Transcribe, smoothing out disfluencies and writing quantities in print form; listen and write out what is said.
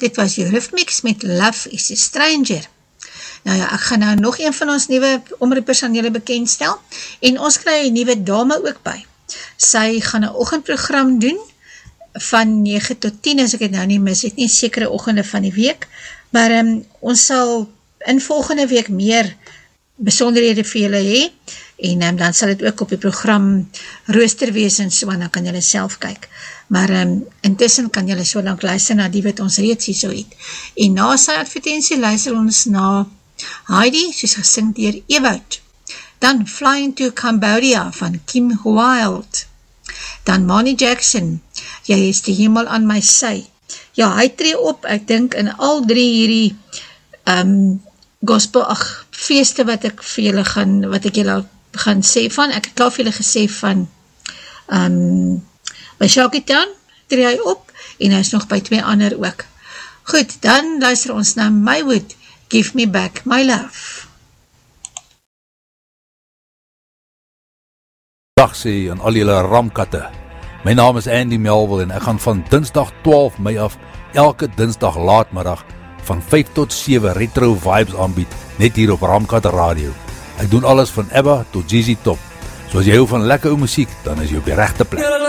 dit was Eurythmics met Love is a Stranger. Nou ja, ek gaan nou nog een van ons nuwe omroepers aan julle bekendstel, en ons kry 'n nuwe dame ook by. Sy gaan 'n oggendprogram doen, van 9 tot 10, as ek het nou nie mis, het nie sekere oggende van die week, maar ons sal in volgende week meer besonderhede vir julle hê, en dan sal dit ook op die program rooster wees en so, en dan kan julle self kyk. Maar intussen kan julle so lang luister na die wat ons reeds hier so het. En na sy advertensie luister ons na Heidi, soos gesing deur Ewout. Dan Flying to Cambodia van Kim Wilde. Dan Manny Jackson, Jy is die hemel aan my sy. Ja, hy tree op, ek dink in al 3 hierdie gospel, feeste wat ek vir julle gaan sê van, ek het klaar vir julle gesê van by Shakytown tree hy op, en hy is nog by 2 ander ook. Goed, dan luister ons na Maywood, Give Me Back My Love. Dag sê aan al julle ramkatte. My naam is Andy Melville en ek gaan van Dinsdag 12 Mei af elke Dinsdag laatmiddag van 5 tot 7 retro vibes aanbied, net hier op Ramkat Radio. Ek doen alles van ABBA tot ZZ Top. So as jy hou van lekker ou musiek, dan is jy op die regte plek.